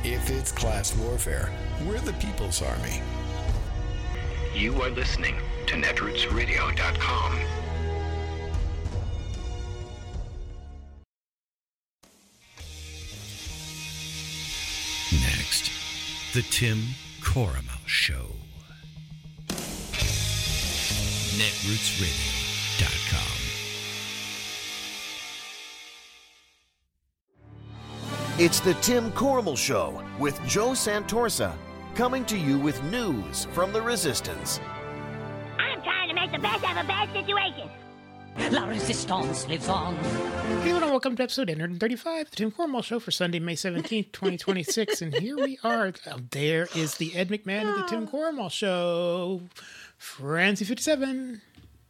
If it's class warfare, we're the People's Army. You are listening to netrootsradio.com. Next, the Tim Corrimal Show. netrootsradio.com. It's the Tim Corrimal Show with Joe Santorsa, coming to you with news from the Resistance. I'm trying to make the best of a bad situation. La Resistance lives on. Hello and welcome to episode 835 of the Tim Corrimal Show for Sunday, May 17th, 2026. And here we are. There is the Ed McMahon of the Tim Corrimal Show, Francie57.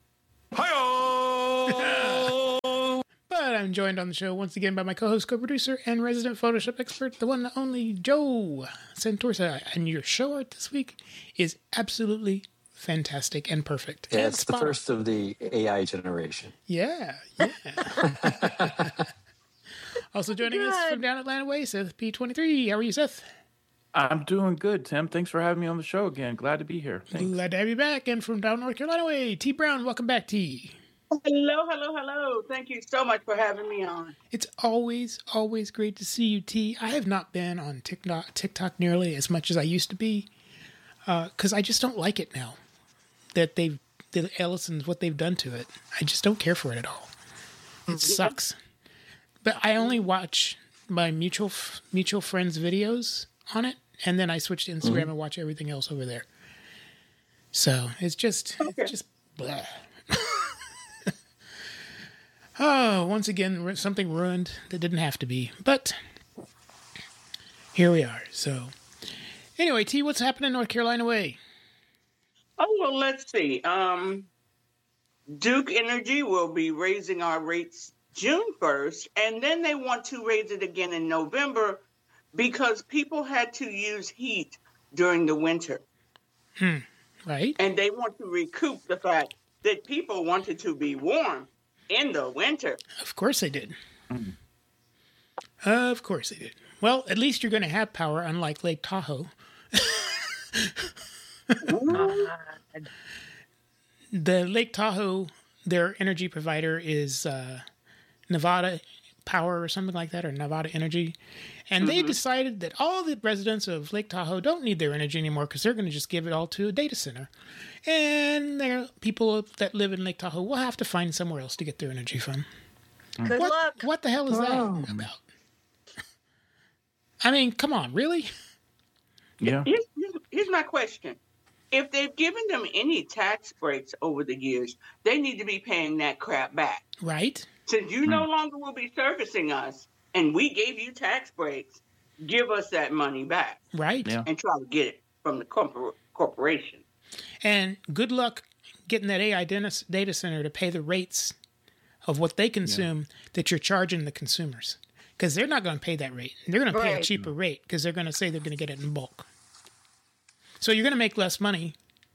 Hi-oh! But I'm joined on the show once again by my co-host, co-producer, and resident Photoshop expert, the one and only Joe Santorsa. And your show art this week is absolutely fantastic and perfect. Yeah, and it's the first of the AI generation. Yeah. Also joining us from down Atlanta way, Seth P23. How are you, Seth? I'm doing good, Tim. Thanks for having me on the show again. Glad to be here. Thanks. Glad to have you back. And from down North Carolina way, T Brown. Welcome back, T. Hello. Thank you so much for having me on. It's always great to see you, T. I have not been on TikTok nearly as much as I used to be because I just don't like it now that the Ellisons, what they've done to it. I just don't care for it at all. It sucks. But I only watch my mutual friends' videos on it, and then I switch to Instagram and watch everything else over there. So it's just blah. Oh, once again, something ruined that didn't have to be. But here we are. So anyway, T, what's happening in North Carolina way? Oh, well, let's see. Duke Energy will be raising our rates June 1st, and then they want to raise it again in November because people had to use heat during the winter. Right. And they want to recoup the fact that people wanted to be warm in the winter. Of course they did. Of course they did. Well, at least you're going to have power, unlike Lake Tahoe. The Lake Tahoe, their energy provider is Nevada Power or something like that, or Nevada Energy. And they decided that all the residents of Lake Tahoe don't need their energy anymore because they're going to just give it all to a data center. And there people that live in Lake Tahoe will have to find somewhere else to get their energy from. Good luck. What the hell is that about? I mean, come on, really? Yeah. Here's my question. If they've given them any tax breaks over the years, they need to be paying that crap back. Right. Since you no longer will be servicing us and we gave you tax breaks, give us that money back. Right. Yeah. And try to get it from the corporation. And good luck getting that AI data center to pay the rates of what they consume that you're charging the consumers. Because they're not going to pay that rate. They're going to pay a cheaper rate because they're going to say they're going to get it in bulk. So you're going to make less money.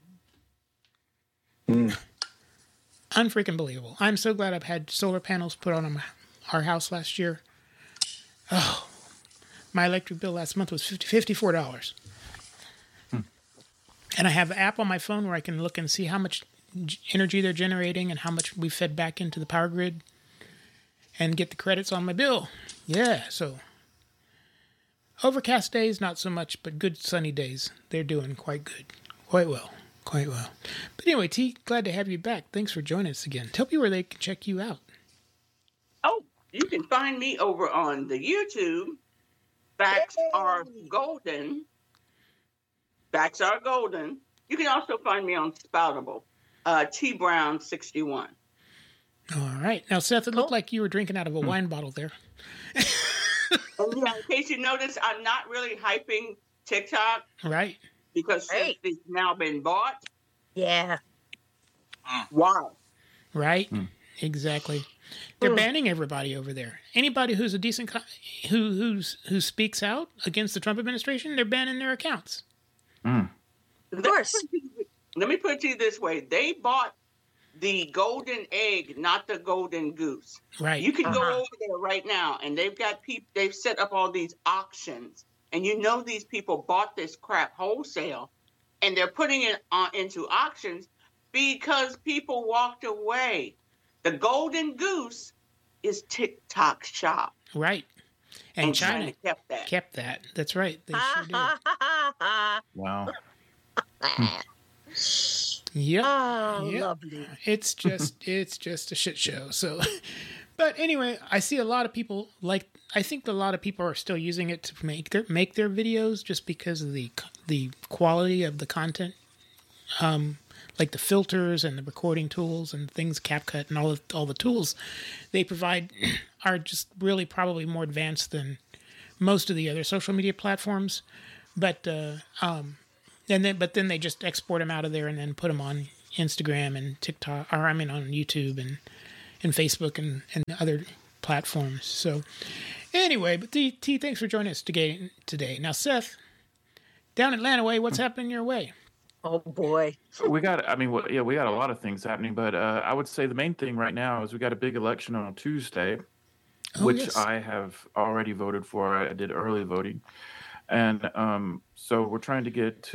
Unfreaking believable. I'm so glad I've had solar panels put on our house last year. Oh, my electric bill last month was $54. And I have an app on my phone where I can look and see how much energy they're generating and how much we fed back into the power grid and get the credits on my bill. Yeah, so overcast days, not so much, but good sunny days, they're doing quite good. Quite well. But anyway, T, glad to have you back. Thanks for joining us again. Tell me where they can check you out. Oh, you can find me over on the YouTube. Facts Are Golden. Facts Are Golden. You can also find me on Spoutable. T Brown 61. All right. Now, Seth, it looked like you were drinking out of a wine bottle there. And yeah, in case you notice, I'm not really hyping TikTok. Right. Because since it's now been bought. Yeah. Wow. Right. Exactly. They're banning everybody over there. Anybody who's a decent who speaks out against the Trump administration, they're banning their accounts. Of course. Let me put it to you this way. They bought the golden egg, not the golden goose. Right. You can go over there right now, and they've got people. They've set up all these auctions, and you know these people bought this crap wholesale, and they're putting it into auctions because people walked away. The golden goose is TikTok Shop. Right. And China kept that. That's right. They sure did. Wow. Yep. Oh, yep. lovely. It's just a shit show. So, but anyway, I see a lot of people I think a lot of people are still using it to make their videos just because of the quality of the content, like the filters and the recording tools and things, CapCut and all the tools they provide are just really probably more advanced than most of the other social media platforms. But then they just export them out of there and then put them on Instagram and TikTok, on YouTube and Facebook and other platforms. So anyway, but T, thanks for joining us today. Now, Seth, down Atlanta way, what's happening your way? Oh boy. We got a lot of things happening, but I would say the main thing right now is we got a big election on Tuesday, which yes. I have already voted for. I did early voting. And so we're trying to get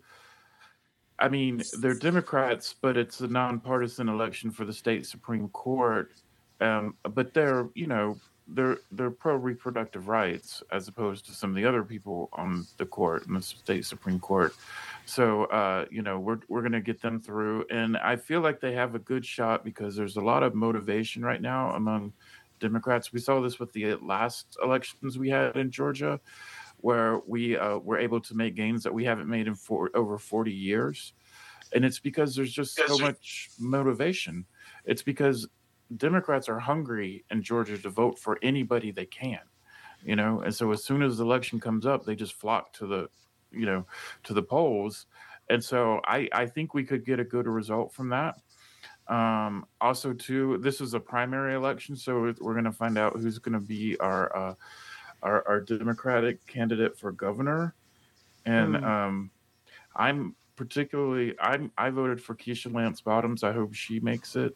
they're Democrats, but it's a nonpartisan election for the state Supreme Court. But they're pro-reproductive rights as opposed to some of the other people on the court, in the state Supreme Court. So, we're going to get them through. And I feel like they have a good shot because there's a lot of motivation right now among Democrats. We saw this with the last elections we had in Georgia, where we were able to make gains that we haven't made in over 40 years. And it's because there's just so much motivation. It's because Democrats are hungry in Georgia to vote for anybody they can, and so as soon as the election comes up, they just flock to the polls. And so I think we could get a good result from that. Also, too, this is a primary election, so we're going to find out who's going to be our Democratic candidate for governor. And I voted for Keisha Lance Bottoms. I hope she makes it.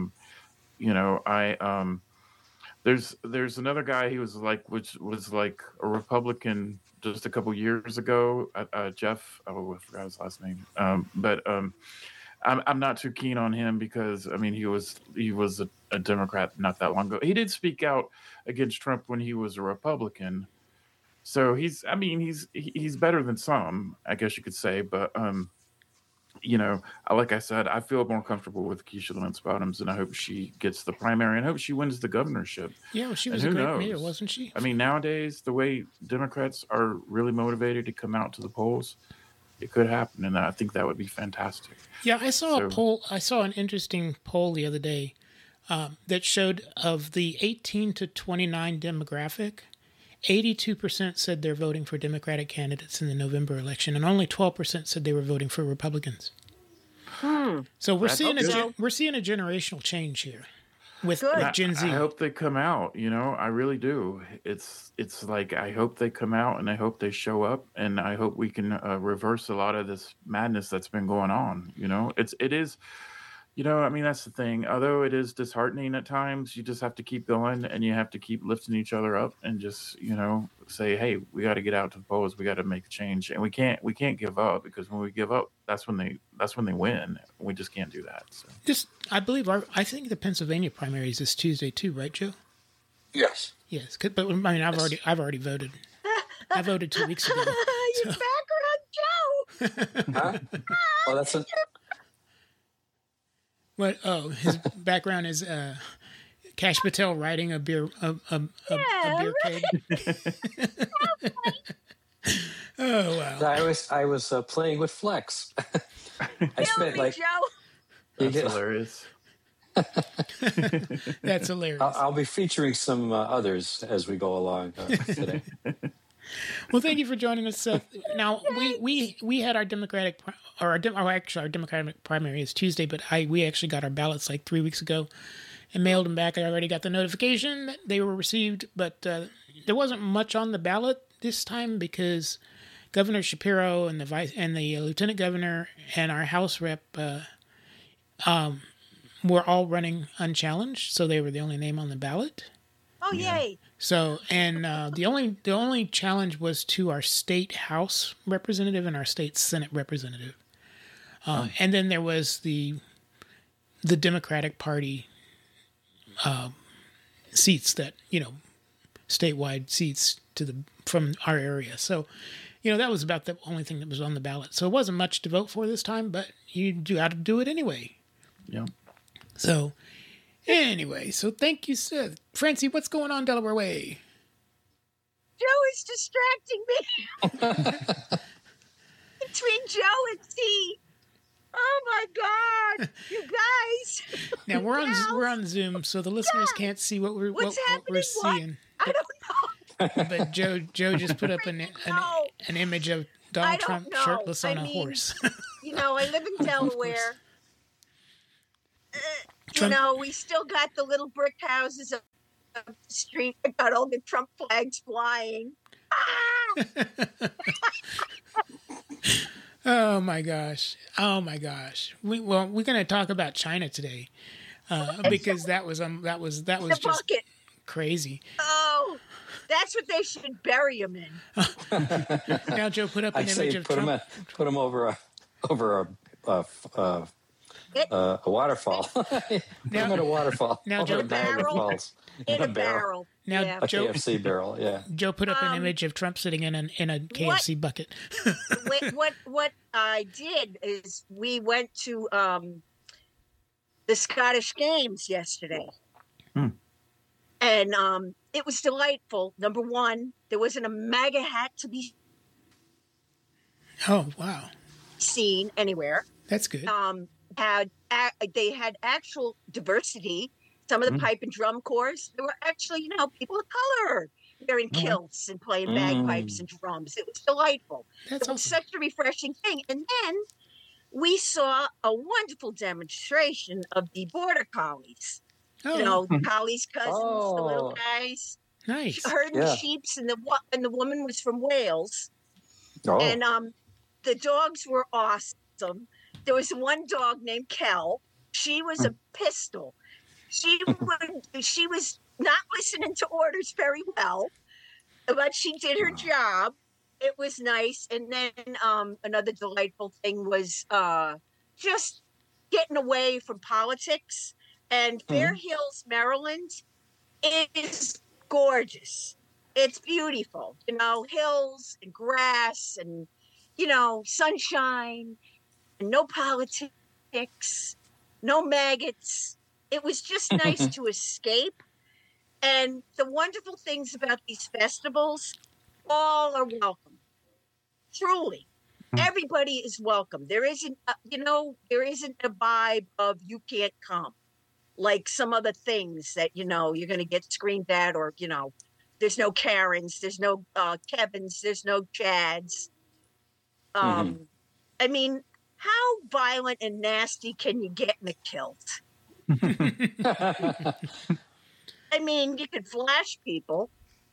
There's another guy. He was like a Republican just a couple years ago. Jeff. Oh, I forgot his last name. I'm not too keen on him because he was a Democrat not that long ago. He did speak out against Trump when he was a Republican. So he's better than some, I guess you could say. But like I said, I feel more comfortable with Keisha Lance Bottoms, and I hope she gets the primary and hope she wins the governorship. Yeah, well, she was a great mayor, wasn't she? Nowadays, the way Democrats are really motivated to come out to the polls, it could happen, and I think that would be fantastic. Yeah, I saw a poll. I saw an interesting poll the other day that showed of the 18 to 29 demographic, 82% said they're voting for Democratic candidates in the November election, and only 12% said they were voting for Republicans. So we're seeing a generational change here with Gen Z. I hope they come out. I really do. It's like I hope they come out and I hope they show up and I hope we can reverse a lot of this madness that's been going on. It is. That's the thing. Although it is disheartening at times, you just have to keep going and you have to keep lifting each other up and just, say, hey, we got to get out to the polls. We got to make a change, and we can't give up, because when we give up, that's when they win. We just can't do that. So. I think the Pennsylvania primaries is Tuesday too, right, Joe? Yes. Yes, but I've already voted. I voted 2 weeks ago. Your background, Joe. Huh? Well, that's What? Oh, his background is Kash Patel riding a beer keg. Oh wow! I was playing with Flex. I spent Joe. That's hilarious. That's hilarious. I'll be featuring some others as we go along today. Well, thank you for joining us, Seth. Now we had our Democratic primary is Tuesday, but we actually got our ballots like 3 weeks ago and mailed them back. I already got the notification that they were received, but there wasn't much on the ballot this time because Governor Shapiro and the lieutenant governor and our House rep were all running unchallenged, so they were the only name on the ballot. Oh, yay. So, and the only challenge was to our state House representative and our state Senate representative. And then there was the Democratic Party seats that, statewide seats from our area. So, that was about the only thing that was on the ballot. So it wasn't much to vote for this time, but you got to do it anyway. Yeah. So, anyway, so thank you, sir. Francie, what's going on Delaware Way? Joe is distracting me. Between Joe and T. Oh my God, you guys! Now we're on Zoom, so the listeners can't see what we're seeing. I don't know. But Joe just put up an image of Donald Trump shirtless on a horse. I live in Delaware. We still got the little brick houses up the street. We got all the Trump flags flying. Ah! Oh my gosh! We're going to talk about China today because that was just bucket. Crazy. Oh, that's what they should bury him in. Now Joe put up an image of Trump. Put him over a waterfall. Put him in a waterfall. Now Joe, in a barrel. Now yeah. A KFC barrel. Yeah. Joe put up an image of Trump sitting in a KFC bucket. What I did is we went to the Scottish Games yesterday, and it was delightful. Number one, there wasn't a MAGA hat to be seen anywhere. That's good. They had actual diversity. Some of the pipe and drum corps, there were actually, people of color wearing kilts and playing bagpipes and drums. It was delightful. It was such a refreshing thing. And then we saw a wonderful demonstration of the border collies. The collies' cousins, the little guys. Nice. Herding sheeps, and the woman was from Wales. Oh. And the dogs were awesome. There was one dog named Kel. She was a pistol. She was not listening to orders very well, but she did her job. It was nice. And then another delightful thing was just getting away from politics. And Fair Hills, Maryland, is gorgeous. It's beautiful. Hills and grass and, sunshine and no politics, no maggots. It was just nice to escape. And the wonderful things about these festivals, all are welcome. Truly. Everybody is welcome. There isn't, there isn't a vibe of you can't come. Like some other things that, you're going to get screamed at or, there's no Karens, there's no Kevins, there's no Chads. I mean, how violent and nasty can you get in a kilt? I mean, you could flash people.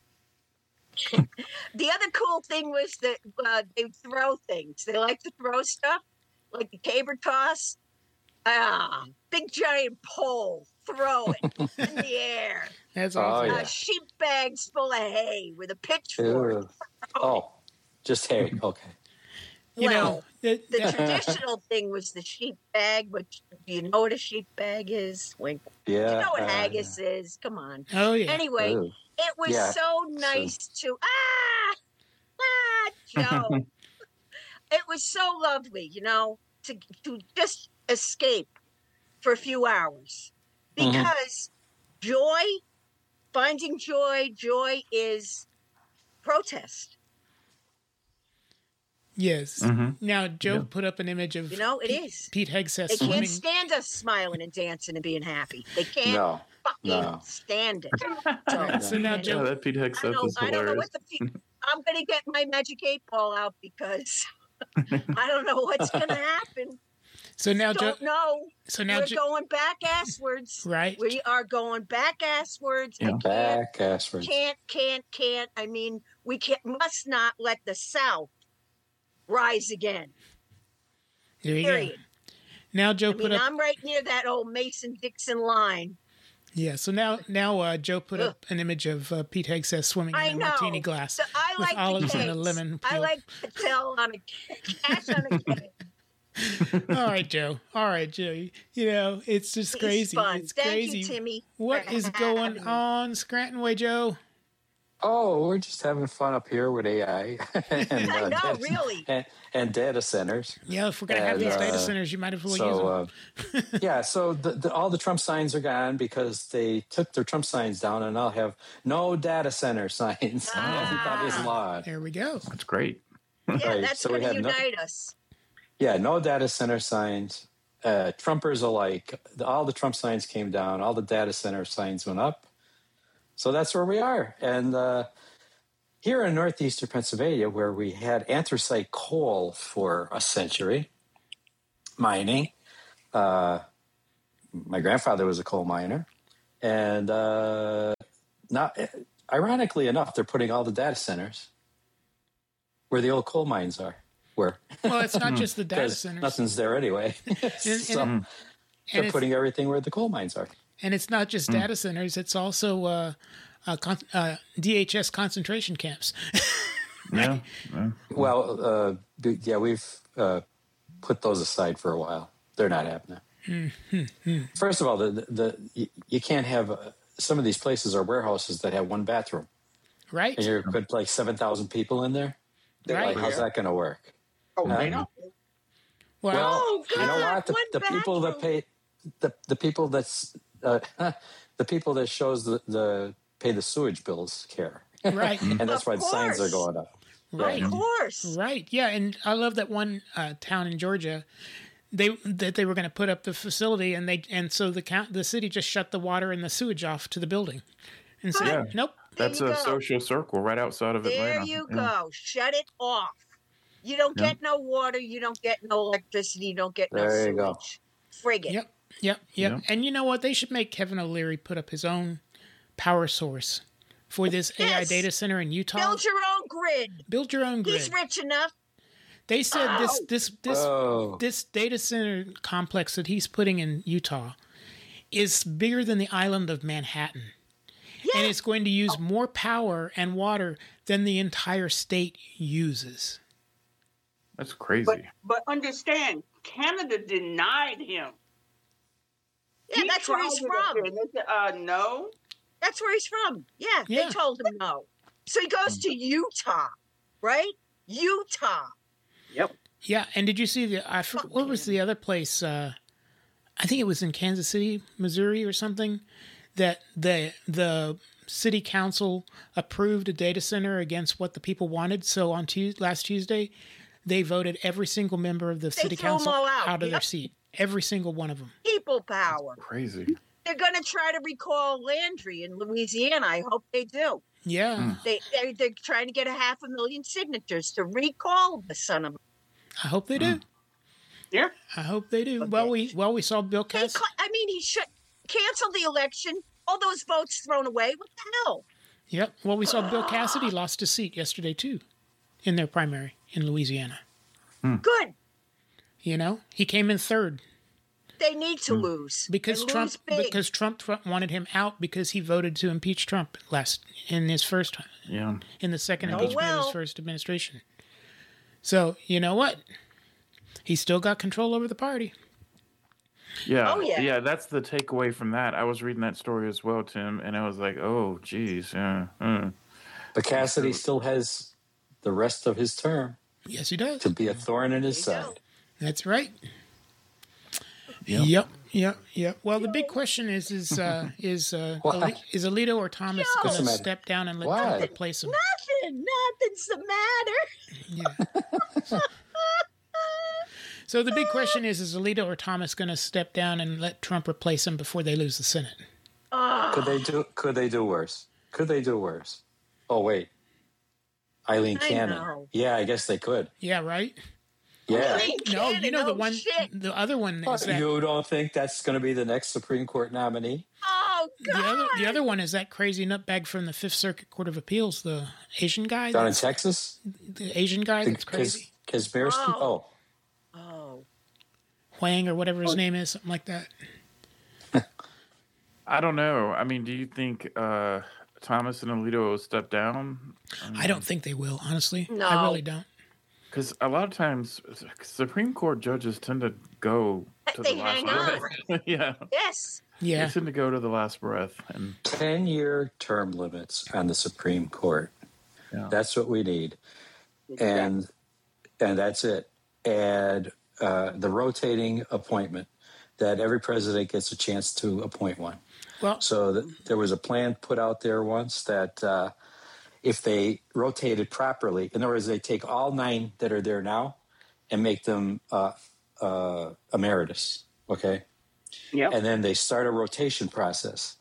The other cool thing was that they throw things. They like to throw stuff, like the caber toss. Big giant pole, throw it in the air. That's awesome. Sheep bags full of hay with a pitchfork. Just hay. Okay. The traditional thing was the sheep bag, which do you know what a sheep bag is? Wink. Yeah. You know what haggis is? Come on. Oh yeah. Anyway, it was so nice to Joe. It was so lovely, to just escape for a few hours because finding joy is protest. Yes. Now, Joe put up an image of Pete Hegseth They swimming. can't stand us smiling and dancing and being happy. They can't fucking stand it. So now, Joe, that Pete Hegseth is hilarious. I don't know what I'm going to get my Magic 8 Ball out because I don't know what's going to happen. So now, don't know. So now, we're going back asswards. Right. We are going back asswards. Yeah. Back asswards. Can't. I mean, we must not let the South rise again. There you go. Now Joe put up. I'm right near that old Mason-Dixon line. Yeah, so now Joe put up an image of Pete Hegseth swimming in a martini glass So I with like olives the and a cakes. lemon I peel. like Patel on a cash on a cake. All right, Joe. You know, it's just It's crazy. fun. It's Thank crazy. you, Timmy. What for is going having me. on Scranton Way, Joe? Oh, we're just having fun up here with AI and, I know, data, really. and data centers. Yeah, if we're going to have And, these data centers, you might as well use them. yeah, so all the Trump signs are gone because they took their Trump signs down, and I'll have no data center signs. That is law. There we go. That's great. Yeah, Right, that's so we going to have unite us. Yeah, no data center signs. Trumpers alike. All the Trump signs came down. All the data center signs went up. So that's where we are. And here in northeastern Pennsylvania, where we had anthracite coal for a century, mining. My grandfather was a coal miner. And ironically enough, they're putting all the data centers where the old coal mines are. Well, it's not just the data 'Cause centers. nothing's there anyway. So they're putting everything where the coal mines are. And it's not just data centers; it's also DHS concentration camps. Yeah. Well, we've put those aside for a while. They're not happening. First of all, you can't have some of these places are warehouses that have one bathroom, Right. and you put like 7,000 people in there. Right. Like, how's that going to work? Oh, they don't. Well, Oh, God, You know what? one The people that bathroom. pay the people that's the people that shows the pay the sewage bills care, right. and that's Of why the signs are course. going up. Right. Of course. Right. Yeah, and I love that one town in Georgia. They were going to put up the facility, and so the city just shut the water and the sewage off to the building, and said, Yeah. "Nope." That's There a you go. social circle right outside of Atlanta. There you Yeah. go. Shut it off. You don't Yeah. get no water. You don't get no electricity. You don't get no There you sewage. go. Frig it. Yep. Yep. And you know what? They should make Kevin O'Leary put up his own power source for this AI Yes. data center in Utah. Build your own grid. Build your own grid. He's rich enough. They said Oh. this data center complex that he's putting in Utah is bigger than the island of Manhattan. Yeah. And it's going to use more power and water than the entire state uses. That's crazy. But understand, Canada denied him. Yeah, He that's where he's tried it up from. there, and they said, no. That's where he's from. Yeah, Yeah. they told him no. So he goes to Utah, right? Utah. Yeah, and did you see what was the other place? I think it was in Kansas City, Missouri, or something. That the city council approved a data center against what the people wanted. So on last Tuesday, they voted every single member of the city threw 'em council all out. of their Yep. seat. Every single one of them. People power. Crazy. They're going to try to recall Landry in Louisiana. I hope they do. Yeah, They're trying to get 500,000 signatures to recall the son of. I hope they do. Yeah. I hope they do. Well, we saw Bill Cassidy. He should cancel the election. All those votes thrown away. What the hell? Yep. Well, we saw Bill Cassidy lost his seat yesterday too, in their primary in Louisiana. Good. You know, he came in third. They need to lose Because and Trump, lose big. because Trump wanted him out because he voted to impeach Trump in the second impeachment of his first administration. So you know what? He's still got control over the party. Yeah. Oh, yeah. Yeah, that's the takeaway from that. I was reading that story as well, Tim, and I was like, oh, geez. Yeah. But Cassidy still has the rest of his term Yes, he does. to be a thorn in his There you side. That's right. Yep. Well, the big question is What? Alito or Thomas Joe. going What's the to matter? step down and let Why? Trump replace him? Nothing's the matter. Yeah. So the big question is Alito or Thomas going to step down and let Trump replace him before they lose the Senate? Could they do worse? Could they do worse? Oh wait, Eileen I Cannon. know. Yeah, I guess they could. Yeah, right? Yeah. No, you know oh, shit. the other one is that You don't think that's going to be the next Supreme Court nominee? Oh God. the other one is that crazy nutbag from the Fifth Circuit Court of Appeals, the Asian guy, Down in Texas? the Asian guy that's crazy, Kaspersky? Oh. Huang or whatever his name is, something like that. I don't know. I mean, do you think Thomas and Alito will step down? I don't think they will, honestly. No. I really don't. Because a lot of times Supreme Court judges tend to go to They the last hang on. breath. Yeah. Yes. Yeah. They tend to go to the last breath. And 10-year term limits on the Supreme Court. Yeah. That's what we need. And that's it. And the rotating appointment, that every president gets a chance to appoint one. Well, So there was a plan put out there once that if they rotated properly, in other words, they take all 9 that are there now and make them emeritus, okay? Yep. And then they start a rotation process.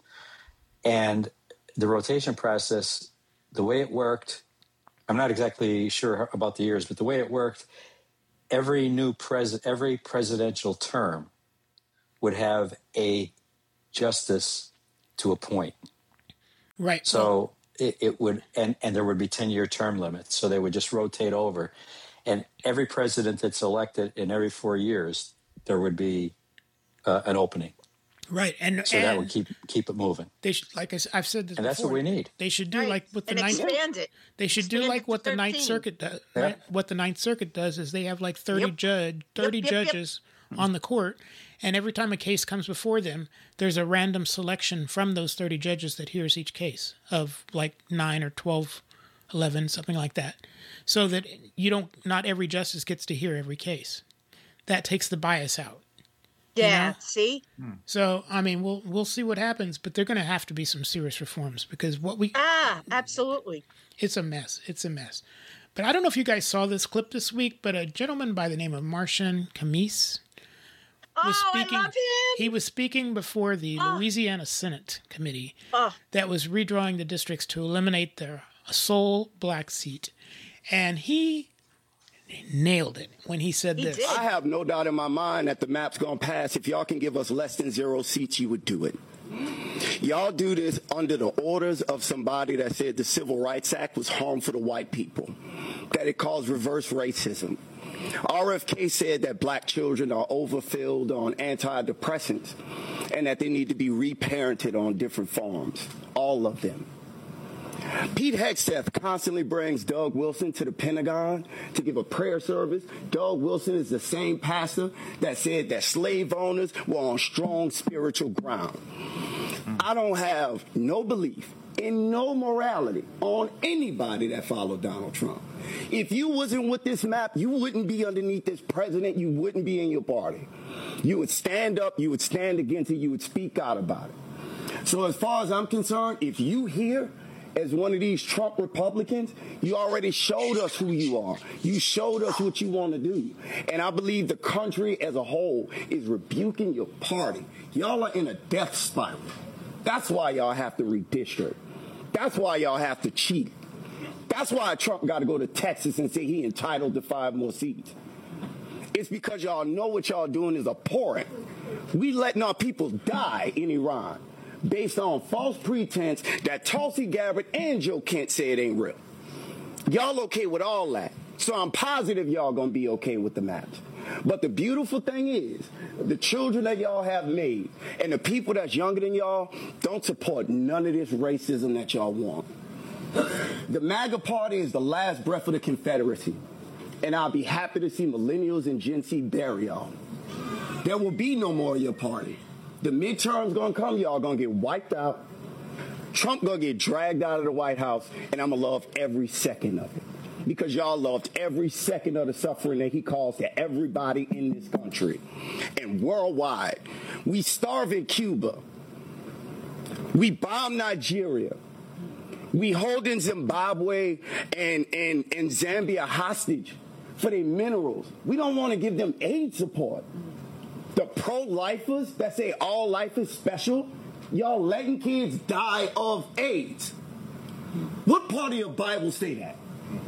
And the rotation process, the way it worked, I'm not exactly sure about the years, but the way it worked, every presidential term would have a justice to appoint. right. So it would, and there would be 10-year term limits. So they would just rotate over. And every president that's elected in every 4 years, there would be an opening. Right. And So that would keep it moving. they should, like I've said this And that's before, what we need. They should do Right. like what the And ninth. expand it. They should do Expand like it what to the Ninth 13. Circuit does. Yeah. Right? What the Ninth Circuit does is they have like 30 Yep. Yep. judges on the court, and every time a case comes before them, there's a random selection from those 30 judges that hears each case of like 9 or 12, 11, something like that, so that not every justice gets to hear every case. That takes the bias out. Yeah. know? See? So I mean, we'll see what happens, but there are going to have to be some serious reforms because Absolutely. it's a mess. It's a mess. But I don't know if you guys saw this clip this week, but a gentleman by the name of Martian Camise was speaking. I love him. He was speaking before the Louisiana Senate committee that was redrawing the districts to eliminate their sole black seat, and he nailed it when he said this. I have no doubt in my mind that the map's going to pass. If y'all can give us less than 0 seats, you would do it. Y'all do this under the orders of somebody that said the Civil Rights Act was harmful to white people, that it caused reverse racism. RFK said that black children are overfilled on antidepressants and that they need to be reparented on different farms, all of them. Pete Hegseth constantly brings Doug Wilson to the Pentagon to give a prayer service. Doug Wilson is the same pastor that said that slave owners were on strong spiritual ground. I don't have no belief in no morality on anybody that followed Donald Trump. If you wasn't with this map, you wouldn't be underneath this president. You wouldn't be in your party. You would stand up. You would stand against it. You would speak out about it. So as far as I'm concerned, if you here as one of these Trump Republicans, you already showed us who you are. You showed us what you want to do. And I believe the country as a whole is rebuking your party. Y'all are in a death spiral. That's why y'all have to redistrict. That's why y'all have to cheat. That's why Trump got to go to Texas and say he entitled to 5 more seats. It's because y'all know what y'all doing is abhorrent. We letting our people die in Iran based on false pretense that Tulsi Gabbard and Joe Kent say it ain't real. Y'all okay with all that. So I'm positive y'all gonna be okay with the maps. But the beautiful thing is, the children that y'all have made and the people that's younger than y'all don't support none of this racism that y'all want. The MAGA party is the last breath of the Confederacy. And I'll be happy to see millennials and Gen Z bury y'all. There will be no more of your party. The midterms gonna come, y'all gonna get wiped out. Trump gonna get dragged out of the White House, and I'm gonna love every second of it. Because y'all loved every second of the suffering that he caused to everybody in this country. And worldwide, we starve in Cuba. We bomb Nigeria. We holding Zimbabwe and Zambia hostage for their minerals. We don't want to give them aid support. The pro-lifers that say all life is special, y'all letting kids die of AIDS. What part of your Bible say that?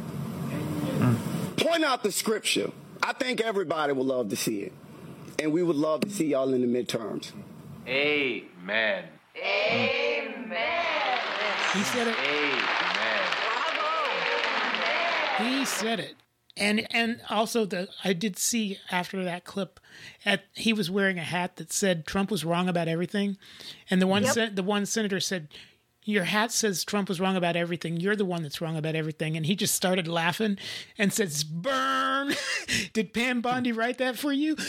Point out the scripture. I think everybody would love to see it. And we would love to see y'all in the midterms. Amen. Amen. He said it. Amen. He said it. And also I did see after that clip, he was wearing a hat that said Trump was wrong about everything, and the one senator said, "Your hat says Trump was wrong about everything. You're the one that's wrong about everything." And he just started laughing and says, "Burn! Did Pam Bondi write that for you?"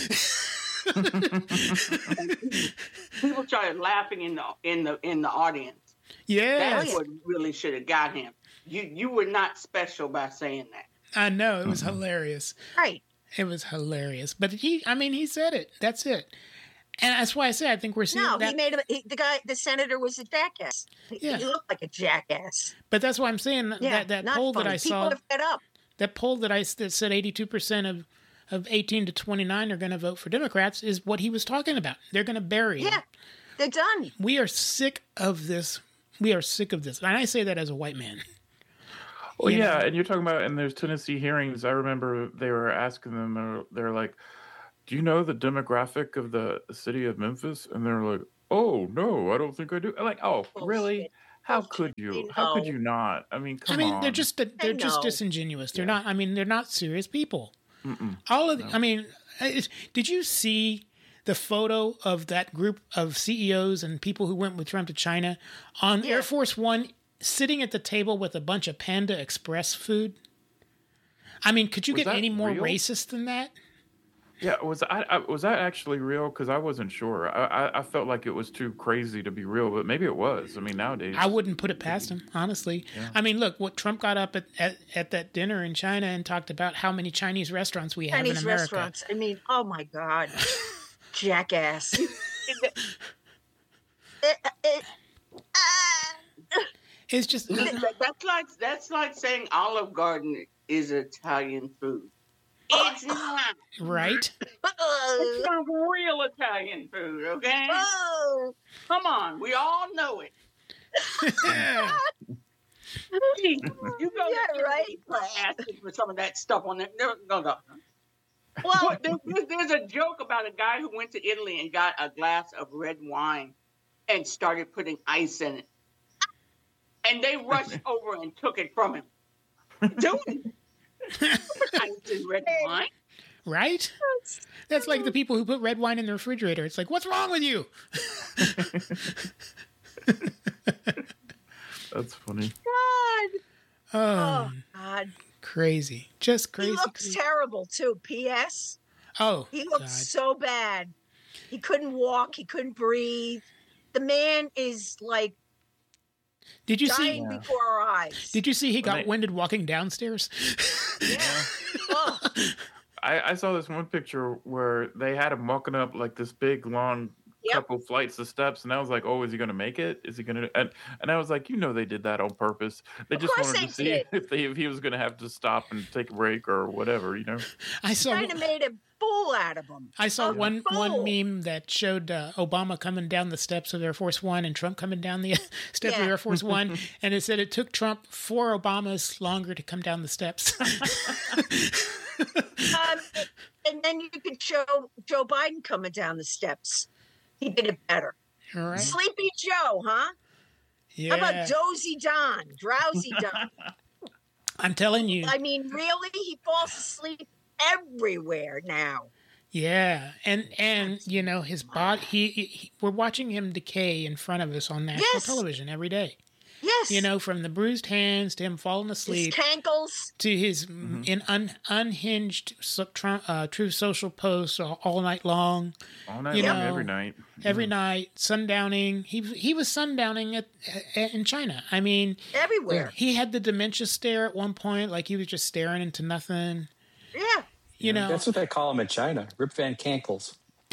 People started laughing in the audience. Yeah, that's what really should have got him. You were not special by saying that. I know, it was hilarious. Right. It was hilarious. But he said it. That's it. And that's why I say I think we're seeing that. He made him, the senator was a jackass. Yeah. He looked like a jackass. But that's why I'm saying that poll funny. that I saw. People are fed up. That poll that said 82% of 18 to 29 are going to vote for Democrats is what he was talking about. They're going to bury him. Yeah, they're done. We are sick of this. We are sick of this. And I say that as a white man. Well, yeah, and you're talking about, and there's Tennessee hearings. I remember they were asking them, they're like, "Do you know the demographic of the city of Memphis?" And they're like, "Oh, no, I don't think I do." I'm like, "Oh, really? How could you? How could you not?" I mean, come on. They're just disingenuous. They're not. I mean, they're not serious people. Did you see the photo of that group of CEOs and people who went with Trump to China on Air Force One, sitting at the table with a bunch of Panda Express food? I mean, could you get any more racist than that? Yeah, was that actually real? Because I wasn't sure. I felt like it was too crazy to be real, but maybe it was. I mean, nowadays I wouldn't put it past him, honestly. Yeah. I mean, look, what Trump got up at that dinner in China and talked about how many Chinese restaurants we have in America. Chinese restaurants. I mean, oh my God, jackass. It's just that's like saying Olive Garden is Italian food. It's not. Right? It's not real Italian food, okay? Oh. Come on, we all know it. You go right. Asking for some of that stuff on there. No. Well, there's a joke about a guy who went to Italy and got a glass of red wine and started putting ice in it. And they rushed over and took it from him. Dude, ice in red wine. Right? That's like the people who put red wine in the refrigerator. It's like, what's wrong with you? That's funny. God. Oh, God. Crazy. Just crazy. He looks terrible, too. P.S. Oh, he looked so bad. He couldn't walk. He couldn't breathe. The man is like Did you dying see before our eyes. Did you see he got winded walking downstairs? Yeah. Oh. I saw this one picture where they had him walking up like this big, long couple flights of steps, and I was like, "Oh, is he going to make it? Is he going to?" And I was like, they did that on purpose. They just wanted to see if he was going to have to stop and take a break or whatever, I saw kind of made a fool out of him. I saw one meme that showed Obama coming down the steps of Air Force One and Trump coming down the steps of Air Force One, and it said it took Trump 4 Obamas longer to come down the steps. And then you could show Joe Biden coming down the steps. He did it better. All right. Sleepy Joe, huh? Yeah. How about Dozy Don, Drowsy Don? I'm telling you. I mean, really? He falls asleep everywhere now. Yeah, and his body. He we're watching him decay in front of us on national television every day. Yes. From the bruised hands to him falling asleep, his cankles, to his unhinged true social posts all night long. All night long, every night. Every night, sundowning. He was sundowning in China. I mean, everywhere. He had the dementia stare at one point, like he was just staring into nothing. Yeah. That's what they call him in China, Rip Van Cankles.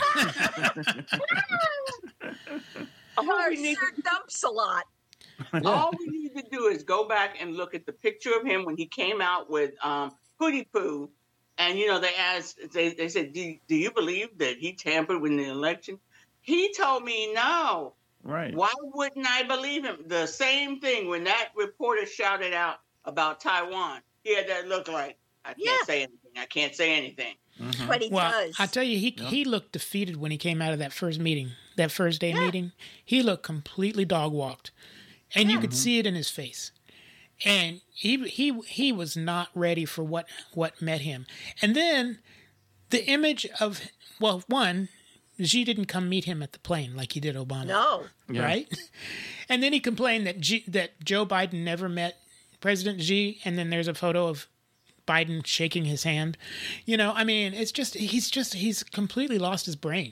Dumps a lot. All we need to do is go back and look at the picture of him when he came out with Hootie Poo, and they asked, they said, "Do you believe that he tampered with the election?" He told me no. Right. Why wouldn't I believe him? The same thing when that reporter shouted out about Taiwan. He had that look like, I can't say anything. I can't say anything. Mm-hmm. But he does. I tell you, he looked defeated when he came out of that first meeting, that first day meeting. He looked completely dog walked. And you could see it in his face. And he was not ready for what met him. And then the image of, well, one, Xi didn't come meet him at the plane like he did Obama. No. Right? Yeah. And then he complained that Joe Biden never met President Xi, and then there's a photo of Biden shaking his hand. You know, I mean, it's just he's completely lost his brain.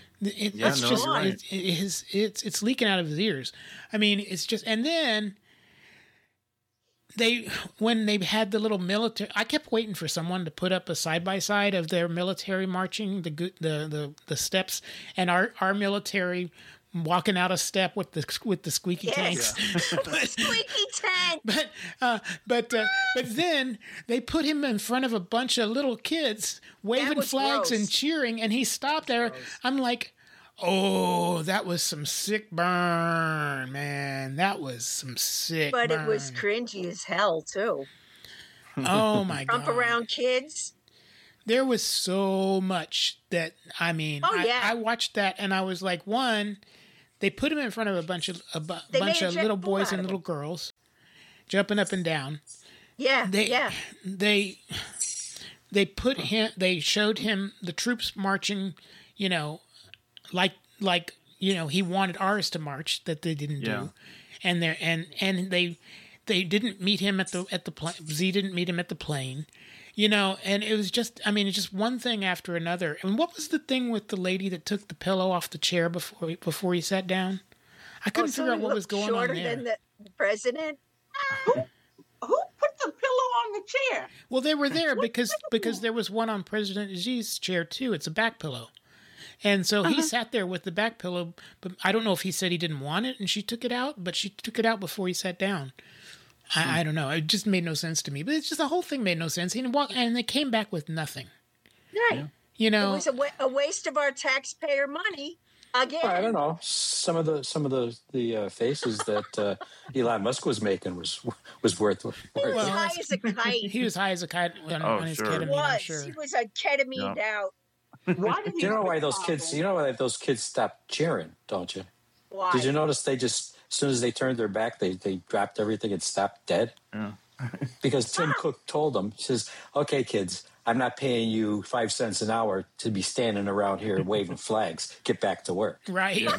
It's leaking out of his ears. I mean, it's just, and then when they had the little military, I kept waiting for someone to put up a side by side of their military marching the steps, and our military walking out a step with the squeaky tanks. Squeaky tank. But then they put him in front of a bunch of little kids waving flags and cheering, and he stopped there. I'm like, oh, that was some sick burn, man. That was some sick burn. But it was cringy as hell, too. Oh, my God. Trump around kids. There was so much that, I mean, I watched that and I was like, one, they put him in front of a bunch of little boys and little girls jumping up and down. Yeah, They showed him the troops marching, you know, like you know, he wanted ours to march that they didn't do, and they didn't meet him at the plane. Z didn't meet him at the plane, you know, and it was just, I mean, it's just one thing after another. And what was the thing with the lady that took the pillow off the chair before he sat down? I couldn't figure out what was going on there. Shorter than the president. Who put the pillow on the chair? Well, they were there because there was one on President Xi's chair too. It's a back pillow. And so he sat there with the back pillow, but I don't know if he said he didn't want it and she took it out, but she took it out before he sat down. I don't know. It just made no sense to me. But it's just the whole thing made no sense. And they came back with nothing. Right. Yeah. You know, it was a waste of our taxpayer money again. I don't know. Some of the faces that Elon Musk was making was worth. He was high as a kite. He was high as a kite on his ketamine. I'm sure. He was a ketamine out. Why did you know why those kids? You know why those kids stopped cheering, don't you? Why? Did you notice they just, as soon as they turned their back, they dropped everything and stopped dead? Yeah. Because Tim Cook told them, he says, "Okay, kids, I'm not paying you 5 cents an hour to be standing around here waving flags. Get back to work." Right. Yeah.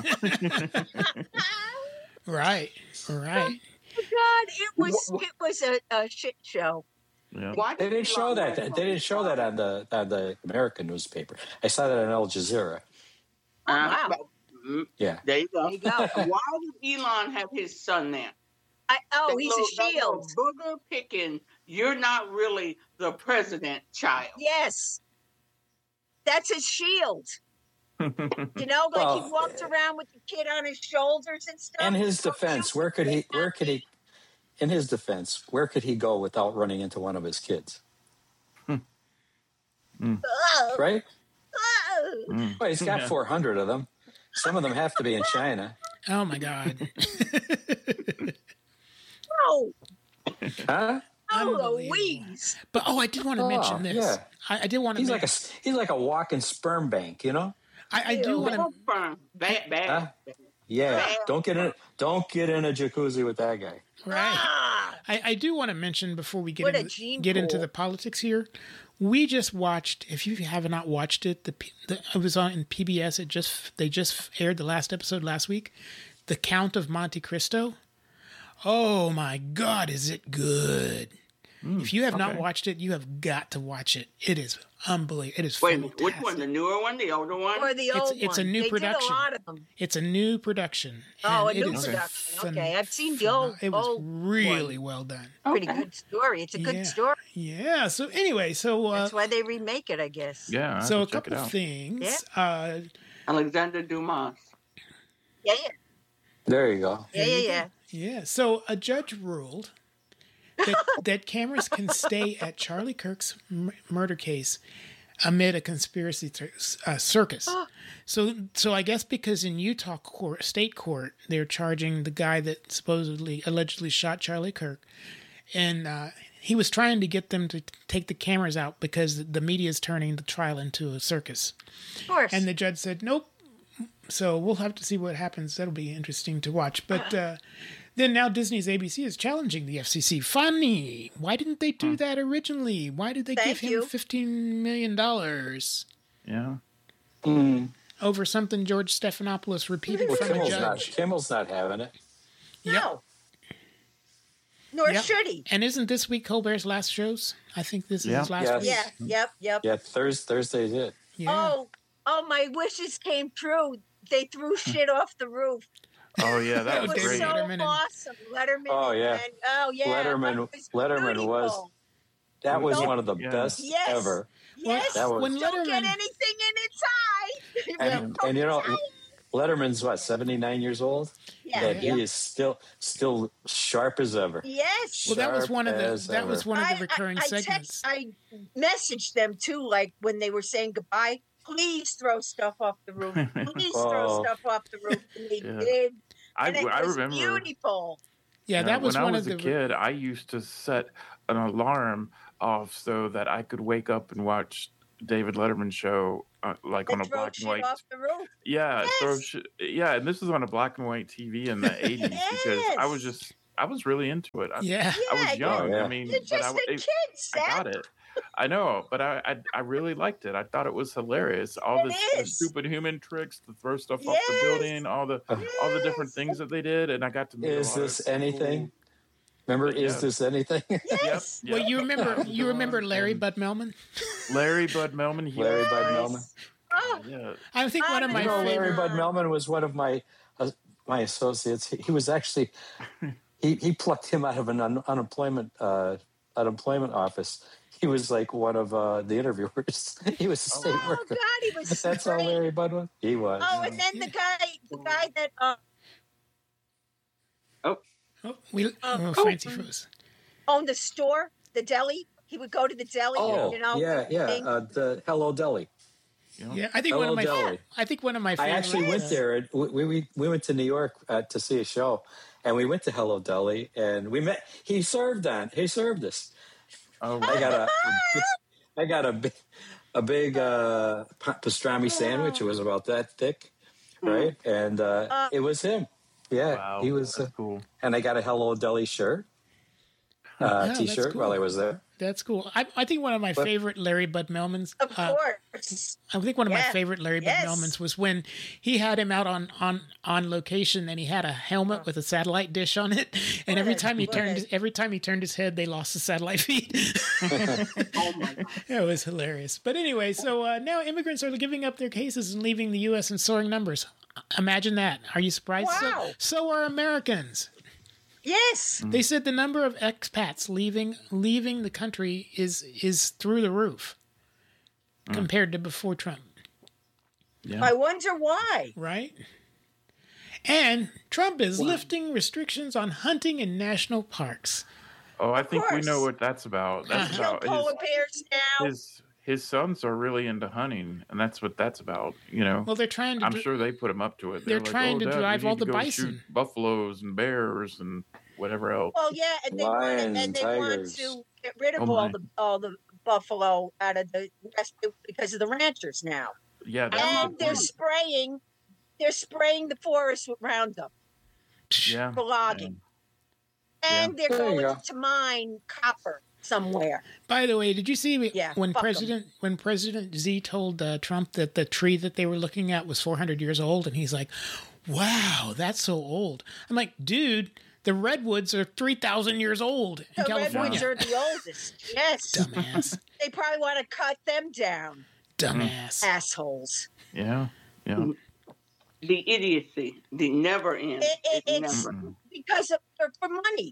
Right. Oh God! It was a shit show. Yeah. They didn't show that. They didn't show that on the American newspaper. I saw that on Al Jazeera. Wow. Yeah. There you go. Why did Elon have his son there? He's a shield. Booger picking. You're not really the president, child. Yes. That's his shield. You know, like he walked around with the kid on his shoulders and stuff. In his defense, where could he go without running into one of his kids? Right? Well, he's got 400 of them. Some of them have to be in China. Oh my God. Oh. Huh? Oh, Louise. But I did want to mention this. Yeah. I did want to. He's like a walking sperm bank, you know. I do want to. Bad. Huh? Yeah. Bad. Don't get in a jacuzzi with that guy. Right. I do want to mention before we get into the politics here. We just watched. If you have not watched it, it was on in PBS. They just aired the last episode last week. The Count of Monte Cristo. Oh my God, is it good? If you have not watched it, you have got to watch it. It is unbelievable. It is fantastic. Which one? The newer one, the older one, or the old one? It's a new production. Did a lot of them. It's a new production. Oh, a new production. Okay, I've seen the old. It was really well done. Pretty good story. It's a good story. Yeah. So anyway, that's why they remake it, I guess. Yeah. So a couple of things. Yeah. Alexander Dumas. Yeah. There you go. Yeah. Yeah. So a judge ruled that cameras can stay at Charlie Kirk's murder case amid a conspiracy circus. So I guess because in Utah state court, they're charging the guy that allegedly shot Charlie Kirk, and he was trying to get them to take the cameras out because the media is turning the trial into a circus. Of course. And the judge said, nope. So we'll have to see what happens. That'll be interesting to watch. But Then now Disney's ABC is challenging the FCC. Funny. Why didn't they do that originally? Why did they give him $15 million? Yeah. Over something George Stephanopoulos repeated from a judge. Kimmel's not having it. No. Nor should he. And isn't this week Colbert's last shows? I think this is his last week. Yep. Yeah, Thursday is it. Yeah. Oh, my wishes came true. They threw shit off the roof. Oh yeah, that was great. So awesome. Letterman. Oh yeah. Letterman was. That was one of the best ever. Yes. When Don't get anything in its eye. And you know, Letterman's what, 79 years old? Yeah. And he is still sharp as ever. Yes. Well, that was one of the recurring segments. I messaged them too, like when they were saying goodbye. Please throw stuff off the roof. Please throw stuff off the roof. And they did. I it was remember. Beautiful. Yeah, that was when one I was of a the kid. I used to set an alarm off so that I could wake up and watch David Letterman show like on a black and white. Off the roof. Yeah, and this was on a black and white TV in the 80s because I was really into it. I was young. I mean, you're just a kid, Seth. I got it. I know, but I really liked it. I thought it was hilarious. All the stupid human tricks to throw stuff off the building, all the different things that they did, and I got to meet Is this anything? Remember, is this anything? Yes. Well, you remember Larry Bud Melman? Larry Bud Melman. Larry Bud Melman. Oh, yeah. I think one of my favorite. Larry Bud Melman was one of my associates. He was actually he plucked him out of an unemployment office. He was like one of the interviewers. He was a state worker. God, he was. That's how Larry Bud was. He was. Oh, and then the guy that. Fancy froze. Owned the store, the deli. He would go to the deli. Oh, you know. The Hello Deli. Yeah, I think one of my favorites. I actually went there. We went to New York to see a show, and we went to Hello Deli, and we met. He served us. Oh, I got a big pastrami sandwich. It was about that thick, right? And it was him. Yeah, wow, he was cool. And I got a Hello Deli shirt, T-shirt while I was there. That's cool. I think one of my favorite Larry Bud Melmans. Of course. I think one of my favorite Larry Bud Melmans was when he had him out on location, and he had a helmet with a satellite dish on it, and every time he turned his head, they lost the satellite feed. Oh my God. It was hilarious. But anyway, so now immigrants are giving up their cases and leaving the U.S. in soaring numbers. Imagine that. Are you surprised? Wow. So are Americans. Yes. They said the number of expats leaving the country is through the roof compared to before Trump. Yeah. I wonder why. Right? And Trump is lifting restrictions on hunting in national parks. Oh, I think we know what that's about. That's about polar bears now. His sons are really into hunting, and that's what that's about. You know. Well, they're trying to. I'm sure they put him up to it. They're trying to Dad, drive all the go bison, shoot buffaloes, and bears, and whatever else. Well, yeah, and they want to get rid of all the buffalo out of the rest because of the ranchers now. Yeah, and they're spraying the forest with Roundup. Yeah, for logging, and they're going to mine copper somewhere. By the way, did you see when President Z told Trump that the tree that they were looking at was 400 years old, and he's like, "Wow, that's so old." I'm like, "Dude, the redwoods are 3,000 years old in California." Redwoods are the oldest. Yes, dumbass. They probably want to cut them down. Dumbass assholes. Yeah. The idiocy, the never end. It's because for money,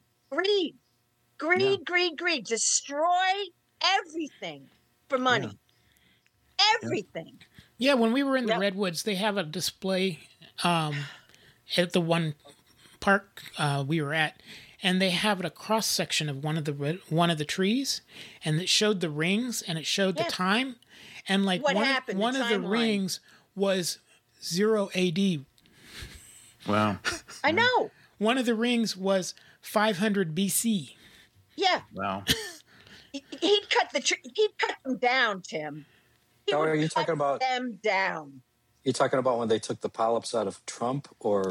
greed. Destroy everything for money. Everything. Yeah, when we were in the redwoods, they have a display at the one park we were at, and they have a cross section of one of the trees, and it showed the rings and it showed the time, and like one of the rings was 0 AD. Wow. I know. One of the rings was 500 BC. Yeah. Wow. He'd cut them down, Tim. Are you talking about them down? You're talking about when they took the polyps out of Trump or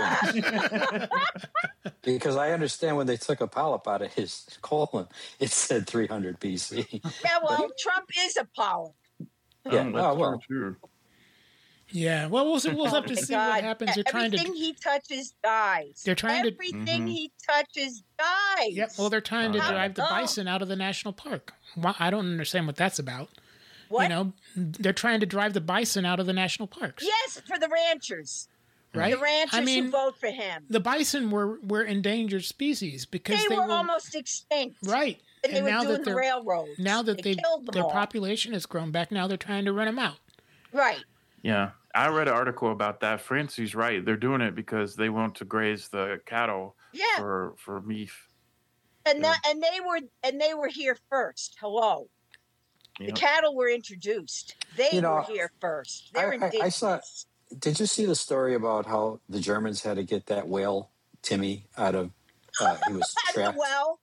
because I understand when they took a polyp out of his colon, it said 300 BC. Yeah, well, Trump is a polyp. Yeah, well. True. Yeah, well, we'll have to see what happens. They're trying Everything he touches dies. They're trying Everything he touches dies. Yep. Well, they're trying to drive the bison out of the national park. Well, I don't understand what that's about. What? You know, they're trying to drive the bison out of the national parks. Yes, for the ranchers. Right. The ranchers who vote for him. The bison were endangered species because they were almost extinct. Right. And they were doing the railroads. Now that they killed them their all. population has grown back, now they're trying to run them out. Right. Yeah, I read an article about that. Francie's right. They're doing it because they want to graze the cattle for beef. And they were here first. Hello. Yep. The cattle were introduced. They were here first. They're indigenous. I saw. Did you see the story about how the Germans had to get that whale Timmy out of? He was trapped. Well,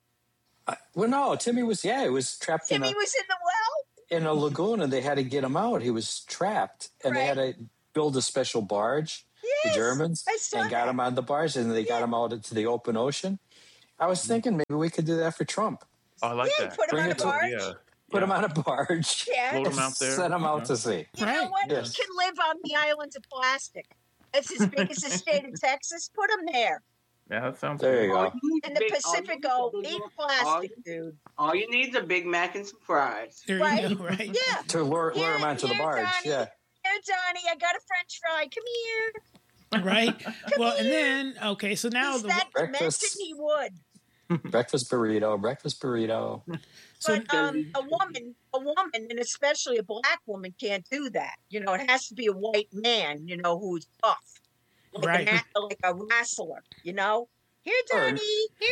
no, Timmy was. Yeah, he was trapped. Timmy was in the well. In a lagoon, and they had to get him out. He was trapped, and they had to build a special barge. Yes, the Germans and got him on the barge, and they got him out into the open ocean. I was thinking maybe we could do that for Trump. Oh, I like that. Put him on a barge. Put him on a barge. Yeah. Float him out there. Send him out to sea. You know what? He can live on the islands of plastic. It's as big as the state of Texas. Put him there. Yeah, that sounds there. You go. In the Pacific, eat plastic, dude. All you need is a Big Mac and some fries. There you go, right? Yeah. To lure him onto the barge. Johnny. Yeah. Here, Johnny, I got a French fry. Come here. Right. Well, and then so now Is that dimension he would. Breakfast burrito. But a woman, and especially a black woman, can't do that. You know, it has to be a white man, you know, who's tough. Like like a wrestler, you know? Here, Johnny.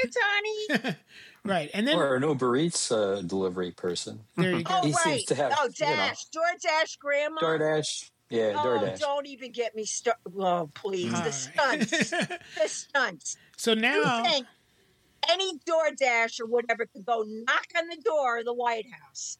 Right. And then or an Uber Eats delivery person. There you go. Oh, He right. seems to have, Dash. DoorDash grandma. DoorDash. Yeah, DoorDash. Oh, don't even get me started. Oh, please. The stunts. The stunts. So now... You think any DoorDash or whatever could go knock on the door of the White House.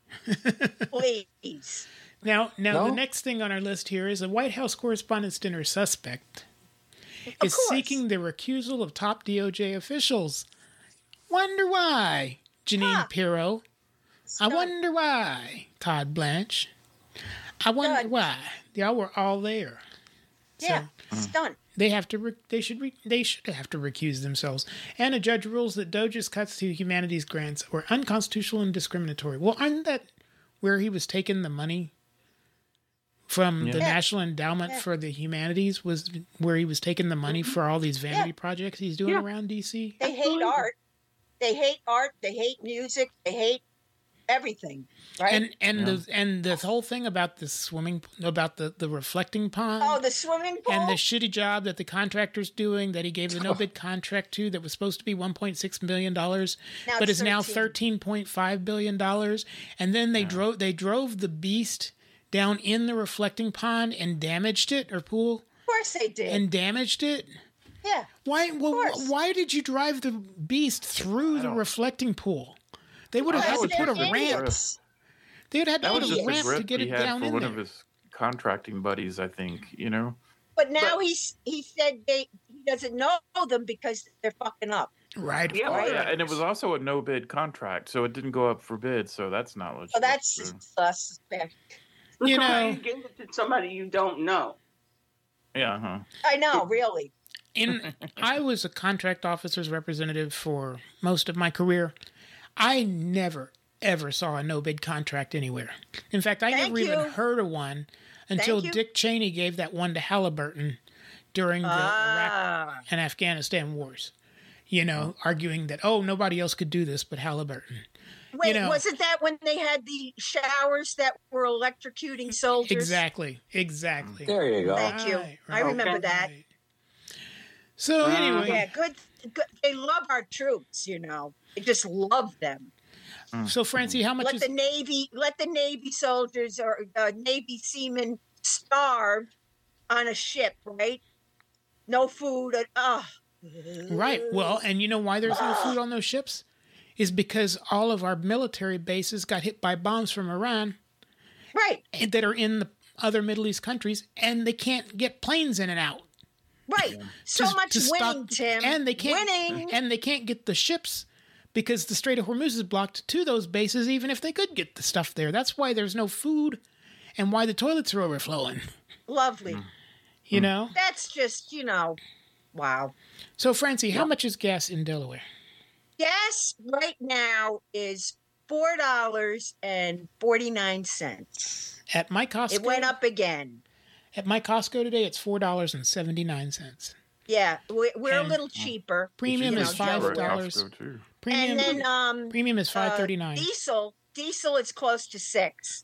Please. Now, the next thing on our list here is a White House Correspondents' Dinner suspect is seeking the recusal of top DOJ officials. Wonder why, Janine Pirro. I wonder why, Todd Blanche. I wonder why. Y'all were all there. Yeah, stunt. They have to. They should have to recuse themselves. And a judge rules that Doge's cuts to humanities grants were unconstitutional and discriminatory. Well, aren't that where he was taking the money from the National Endowment for the Humanities? Was where he was taking the money for all these vanity projects he's doing around D.C. They hate art. They hate art. They hate music. They hate everything. Right. And the whole thing about the reflecting pond. Oh, the swimming pool. And the shitty job that the contractor's doing that he gave the no bid contract to that was supposed to be $1.6 million, but is now $13.5 billion. And then they drove the beast down in the reflecting pond and damaged it or pool. Of course they did. And damaged it. Yeah. Why did you drive the beast through the reflecting pool? They would have had to put a ramp. They would have had to put a ramp to get it down in one there. of his contracting buddies, I think. You know. But now he said he doesn't know them because they're fucking up. Right. Yeah, and it was also a no bid contract, so it didn't go up for bid. So that's not legit. So that's suspect. You know, you give it to somebody you don't know. Yeah. I know, really. I was a contract officer's representative for most of my career. I never, ever saw a no-bid contract anywhere. In fact, I never even heard of one until Dick Cheney gave that one to Halliburton during the Iraq and Afghanistan wars. You know, arguing that, nobody else could do this but Halliburton. Wait, wasn't that when they had the showers that were electrocuting soldiers? Exactly. There you go. Thank you. Right. I remember that. So anyway. Yeah, good. They love our troops, you know. They just love them. So, Francie, how much let the Navy soldiers or Navy seamen starve on a ship, right? No food. Right. Well, and you know why there's no food on those ships? Is because all of our military bases got hit by bombs from Iran. Right. That are in other Middle East countries, and they can't get planes in and out. Right. So much winning, Tim. And they can't, winning. And they can't get the ships because the Strait of Hormuz is blocked to those bases, even if they could get the stuff there. That's why there's no food and why the toilets are overflowing. Lovely. You know? That's just, wow. So, Francie, how much is gas in Delaware? Gas right now is $4.49. At my Costco? It went up again. At my Costco today, it's $4.79. Yeah, we're a little cheaper. Premium is $5. Premium, and then premium is $5.39. Diesel is close to $6.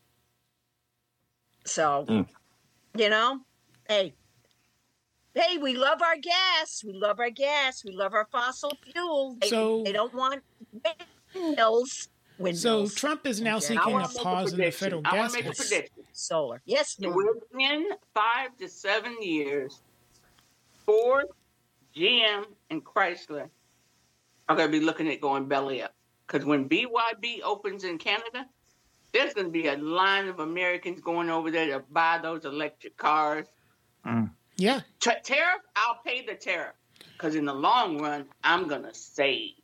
So, hey, we love our gas. We love our gas. We love our fossil fuel. They don't want windmills. So Trump is now seeking a pause in the federal gas. I want to make a prediction. Solar. Yes, ma'am. Within 5 to 7 years, Ford, GM, and Chrysler are going to be looking at going belly up. Because when BYD opens in Canada, there's going to be a line of Americans going over there to buy those electric cars. Yeah. Tariff, I'll pay the tariff. Because in the long run, I'm going to save.